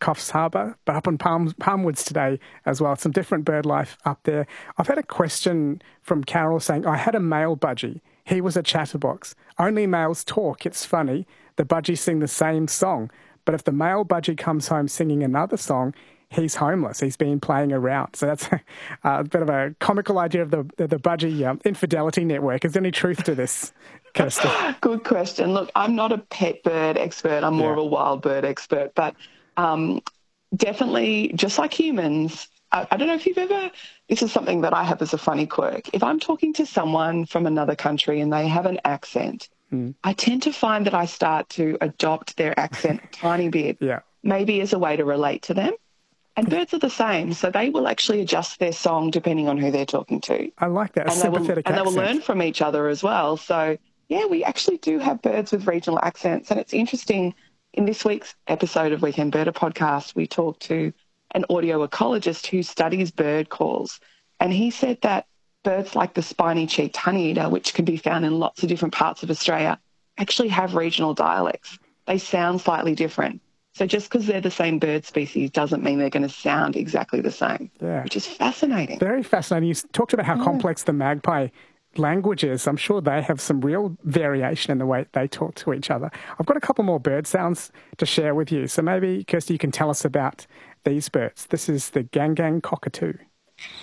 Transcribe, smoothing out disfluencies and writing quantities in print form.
Coffs Harbour, but up on Palmwoods today as well. Some different bird life up there. I've had a question from Carol saying, I had a male budgie. He was a chatterbox. Only males talk. It's funny. The budgies sing the same song. But if the male budgie comes home singing another song, he's homeless. He's been playing around. So that's a bit of a comical idea of the budgie infidelity network. Is there any truth to this, Kirsty? Good question. Look, I'm not a pet bird expert. I'm more of a wild bird expert. But definitely, just like humans, I don't know if you've ever, this is something that I have as a funny quirk. If I'm talking to someone from another country and they have an accent, I tend to find that I start to adopt their accent a tiny bit, maybe as a way to relate to them. And birds are the same, so they will actually adjust their song depending on who they're talking to. I like that, sympathetic accent. And they will learn from each other as well. So, yeah, we actually do have birds with regional accents. And it's interesting, in this week's episode of Weekend Birder podcast, we talked to an audio ecologist who studies bird calls. And he said that birds like the spiny-cheeked honeyeater, which can be found in lots of different parts of Australia, actually have regional dialects. They sound slightly different. So just because they're the same bird species doesn't mean they're going to sound exactly the same, which is fascinating. Very fascinating. You talked about how complex the magpie language is. I'm sure they have some real variation in the way they talk to each other. I've got a couple more bird sounds to share with you. So maybe, Kirsty, you can tell us about these birds. This is the Gang Gang cockatoo.